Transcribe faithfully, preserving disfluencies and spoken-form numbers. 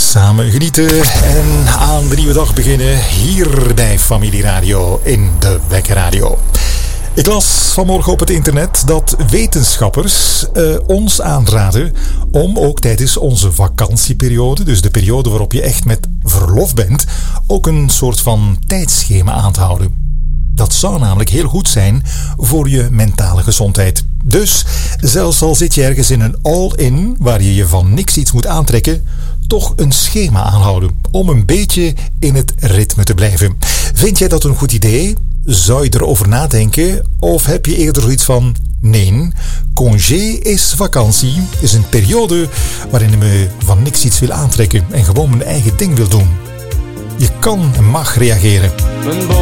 samen genieten en aan de nieuwe dag beginnen hier bij Familie Radio in de Wekker Radio. Ik las vanmorgen op het internet dat wetenschappers uh, ons aanraden om ook tijdens onze vakantieperiode, dus de periode waarop je echt met verlof bent, ook een soort van tijdschema aan te houden. Dat zou namelijk heel goed zijn voor je mentale gezondheid. Dus, zelfs al zit je ergens in een all-in waar je je van niks iets moet aantrekken, toch een schema aanhouden om een beetje in het ritme te blijven. Vind jij dat een goed idee? Zou je erover nadenken? Of heb je eerder zoiets van, nee, congé is vakantie, is een periode waarin ik me van niks iets wil aantrekken en gewoon mijn eigen ding wil doen. Je kan en mag reageren.